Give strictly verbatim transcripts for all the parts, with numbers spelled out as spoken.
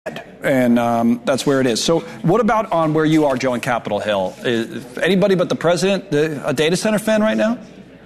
And um, that's where it is. So what about on where you are, Joe, in Capitol Hill? Is anybody but the president a data center fan right now?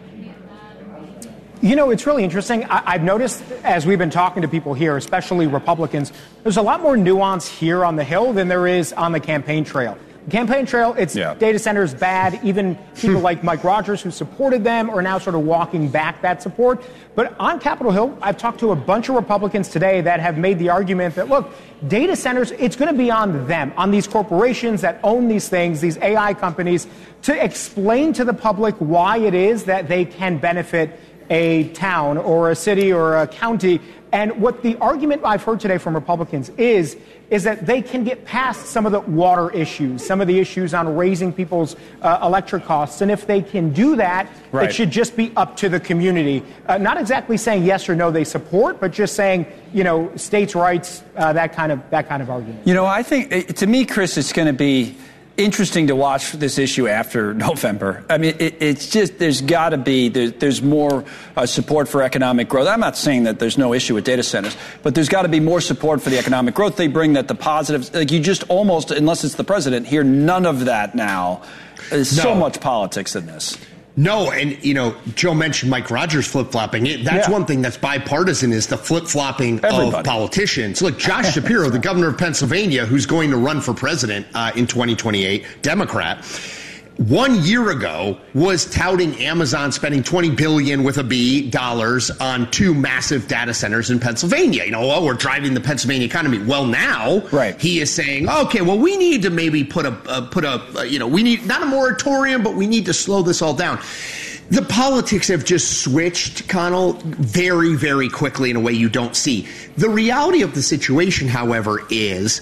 You know, it's really interesting. I- I've noticed as we've been talking to people here, especially Republicans, there's a lot more nuance here on the Hill than there is on the campaign trail. The campaign trail, it's yeah. data centers bad. Even people like Mike Rogers, who supported them, are now sort of walking back that support. But on Capitol Hill, I've talked to a bunch of Republicans today that have made the argument that, look, data centers, it's going to be on them, on these corporations that own these things, these A I companies, to explain to the public why it is that they can benefit a town or a city or a county. And what the argument I've heard today from Republicans is, is that they can get past some of the water issues, some of the issues on raising people's uh, electric costs. And if they can do that, right. it should just be up to the community. Uh, not exactly saying yes or no they support, but just saying, you know, states' rights, uh, that kind of that kind of argument. You know, I think, to me, Chris, it's going to be interesting to watch this issue after November. I mean, it, it's just, there's got to be, there, there's more uh, support for economic growth. I'm not saying that there's no issue with data centers, but there's got to be more support for the economic growth they bring, that the positives, like you just almost, unless it's the president, hear none of that now. There's no. so much politics in this. No, and, you know, Joe mentioned Mike Rogers flip-flopping. It, that's yeah. one thing that's bipartisan is the flip-flopping Everybody. of politicians. Look, Josh Shapiro, the governor of Pennsylvania, who's going to run for president uh, in twenty twenty-eight, Democrat, one year ago was touting Amazon spending twenty billion dollars with a B dollars on two massive data centers in Pennsylvania. You know, oh, we're driving the Pennsylvania economy. Well, now right. he is saying, okay, well, we need to maybe put a uh, put a uh, you know, we need not a moratorium, but we need to slow this all down. The politics have just switched, Connell, very, very quickly in a way you don't see. The reality of the situation, however, is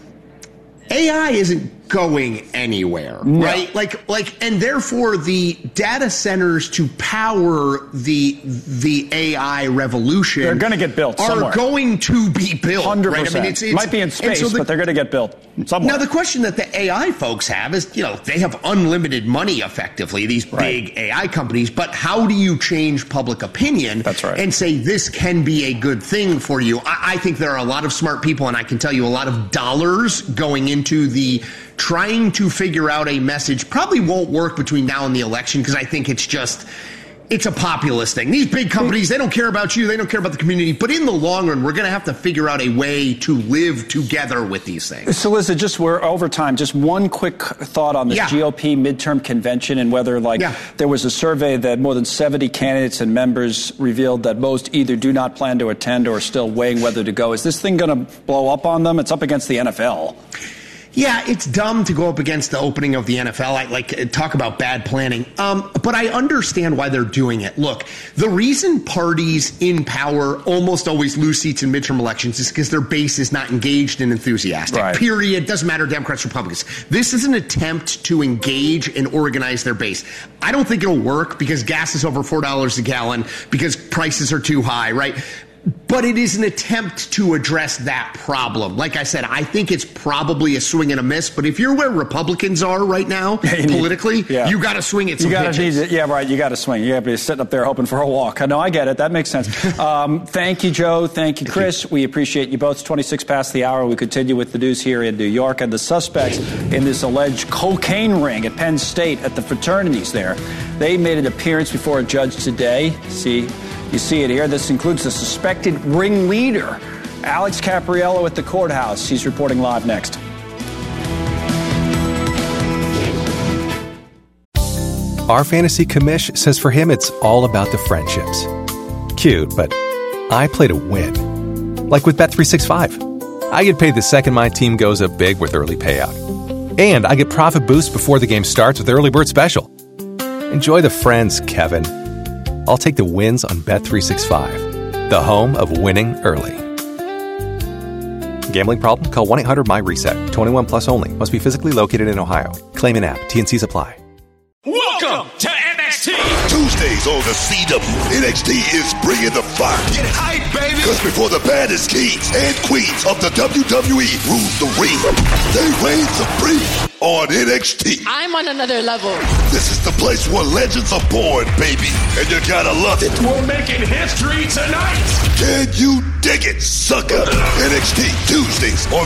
A I isn't going anywhere, no. right? Like, like, and therefore the data centers to power the the A I revolution, they're going to get built. Are somewhere. going to be built. one hundred percent. Right? I mean, it's, it's, might be in space, so the, but they're going to get built somewhere. Now, the question that the A I folks have is, you know, they have unlimited money, effectively, these right. big A I companies. But how do you change public opinion? That's right. And say this can be a good thing for you? I, I think there are a lot of smart people, and I can tell you a lot of dollars going into the trying to figure out a message. Probably won't work between now and the election because I think it's just, it's a populist thing. These big companies, they don't care about you, they don't care about the community. But in the long run, we're going to have to figure out a way to live together with these things. So, Liz, just we're over time. Just one quick thought on this yeah. G O P midterm convention and whether, like, yeah. there was a survey that more than seventy candidates and members revealed that most either do not plan to attend or are still weighing whether to go. Is this thing going to blow up on them? It's up against the N F L. Yeah, it's dumb to go up against the opening of the N F L. I like talk about bad planning. Um, but I understand why they're doing it. Look, the reason parties in power almost always lose seats in midterm elections is because their base is not engaged and enthusiastic. Right. Period. Doesn't matter, Democrats, Republicans. This is an attempt to engage and organize their base. I don't think it'll work because gas is over four dollars a gallon, because prices are too high, right? But it is an attempt to address that problem. Like I said, I think it's probably a swing and a miss. But if you're where Republicans are right now, politically, yeah. you got to swing it. You got to need it. Yeah, right. You got to swing. You got to be sitting up there hoping for a walk. No, I get it. That makes sense. Um, thank you, Joe. Thank you, Chris. Thank you. We appreciate you both. It's twenty-six past the hour. We continue with the news here in New York and the suspects in this alleged cocaine ring at Penn State at the fraternities there. They made an appearance before a judge today. See. You see it here. This includes the suspected ringleader, Alex Capriello, at the courthouse. He's reporting live next. Our fantasy commish says for him it's all about the friendships. Cute, but I play to win. Like with Bet three sixty-five. I get paid the second my team goes up big with early payout. And I get profit boost before the game starts with Early Bird Special. Enjoy the friends, Kevin. I'll take the wins on Bet three sixty-five, the home of winning early. Gambling problem? Call one eight hundred my reset. twenty-one plus only. Must be physically located in Ohio. Claim in app. T and C's apply. Welcome to N X T. Tuesdays on the C W. N X T is bringing the fire. Get hype, baby. Because before the baddest kings and queens of the W W E rule the ring, they reign supreme on N X T. I'm on another level. This is the place where legends are born, baby. And you gotta love it. We're making history tonight. Can you dig it, sucker? N X T Tuesdays on